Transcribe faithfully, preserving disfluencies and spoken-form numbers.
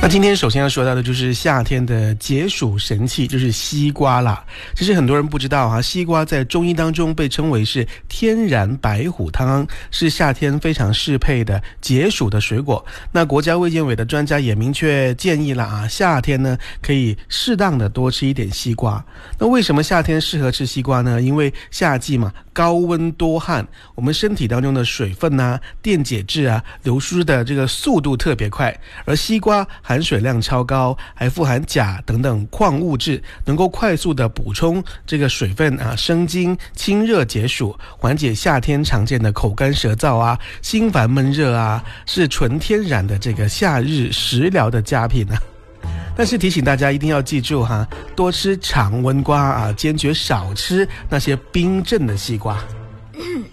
那今天首先要说到的就是夏天的解暑神器，就是西瓜啦。其实很多人不知道啊，西瓜在中医当中被称为是天然白虎汤，是夏天非常适配的解暑的水果。那国家卫健委的专家也明确建议了啊，夏天呢可以适当的多吃一点西瓜。那为什么夏天适合吃西瓜呢？因为夏季嘛，高温多汗，我们身体当中的水分啊、电解质啊流失的这个速度特别快，而西瓜含水量超高，还富含钾等等矿物质，能够快速的补充这个水分啊，生津、清热解暑，缓解夏天常见的口干舌燥啊、心烦闷热啊，是纯天然的这个夏日食疗的佳品啊。但是提醒大家一定要记住哈，多吃常温瓜啊，坚决少吃那些冰镇的西瓜。